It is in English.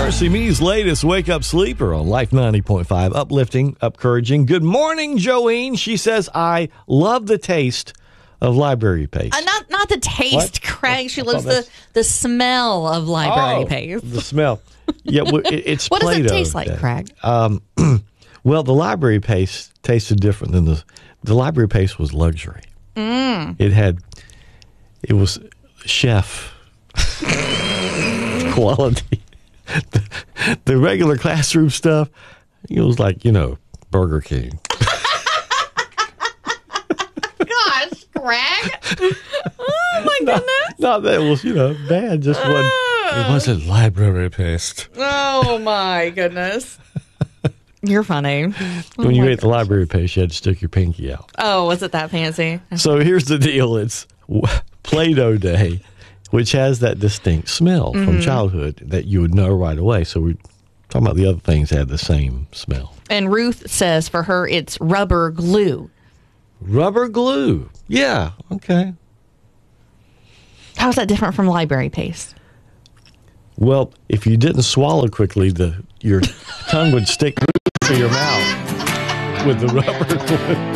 Marcy Me's latest Wake Up Sleeper on Life 90.5. Uplifting, encouraging. Good morning, Joanne. She says, I love the taste of library paste. Not the taste, what? Craig. She loves the smell of library paste. The smell. Yeah, well, it's what Play-Doh. Does it taste like, Craig? Well, the library paste tasted different than the library paste was luxury. It was chef quality. The regular classroom stuff, it was like, Burger King. Gosh, Craig. Oh, my goodness. Not that it was, bad. Just it wasn't library paste. Oh, my goodness. You're funny. When you ate the library paste, you had to stick your pinky out. Oh, was it that fancy? So here's the deal. It's Play-Doh Day, which has that distinct smell from childhood that you would know right away. So we're talking about the other things that had the same smell. And Ruth says for her, it's rubber glue. Rubber glue. Yeah, okay. How is that different from library paste? Well, if you didn't swallow quickly, your tongue would stick to your mouth with the rubber glue.